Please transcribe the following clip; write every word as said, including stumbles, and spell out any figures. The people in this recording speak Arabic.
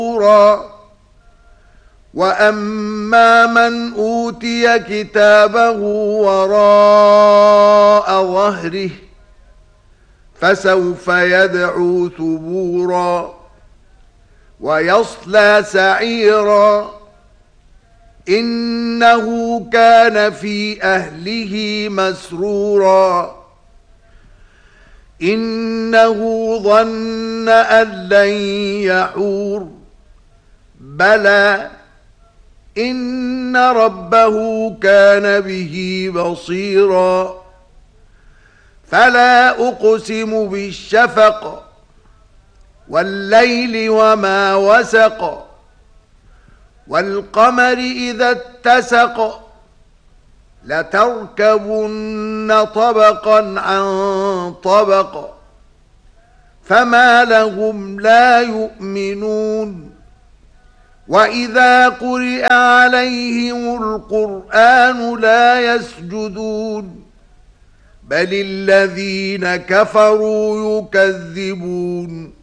وَأَمَّا مَنْ أُوتِيَ كِتَابَهُ وَرَاءَ ظَهْرِهِ فَسَوْفَ يَدْعُو ثُبُورًا وَيَصْلَى سَعِيرًا إِنَّهُ كَانَ فِي أَهْلِهِ مَسْرُورًا إِنَّهُ ظَنَّ أَن لَّن يَحُورَ بَلَى إِنَّ رَبَّهُ كَانَ بِهِ بَصِيرًا فَلَا أُقْسِمُ بِالشَّفَقِ وَاللَّيْلِ وَمَا وَسَقَ وَالْقَمَرِ إِذَا اتَّسَقَ لَتَرْكَبُنَّ طَبَقًا عَن طَبَقٍ فَمَا لَهُمْ لَا يُؤْمِنُونَ وَإِذَا قُرِئَ عَلَيْهِمُ الْقُرْآنُ لَا يَسْجُدُونَ بَلِ الَّذِينَ كَفَرُوا يُكَذِّبُونَ